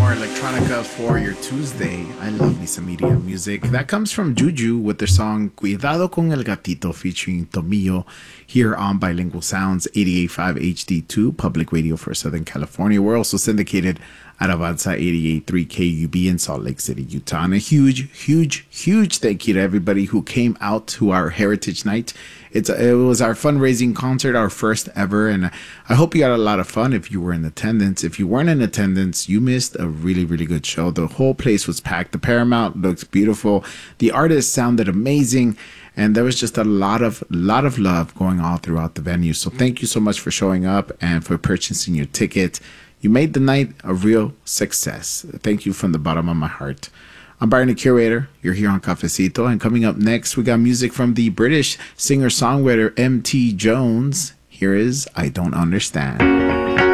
more electronica for your Tuesday. I love me some EDM music. That comes from Juju with their song Cuidado con el Gatito featuring Tomillo here on Bilingual Sounds 88.5 HD2 Public Radio for Southern California. We're also syndicated at Avanza 88.3 KUB in Salt Lake City, Utah. And a huge thank you to everybody who came out to our Heritage Night. It was our fundraising concert, our first ever, and I hope you had a lot of fun if you were in attendance. If you weren't in attendance, you missed a really good show. The whole place was packed. The Paramount looks beautiful. The artists sounded amazing, and there was just a lot of love going all throughout the venue. So thank you so much for showing up and for purchasing your ticket. You made the night a real success. Thank you from the bottom of my heart. I'm Byron the Curator. You're here on Cafecito. And coming up next, we got music from the British singer-songwriter M.T. Jones. Here is I Don't Understand.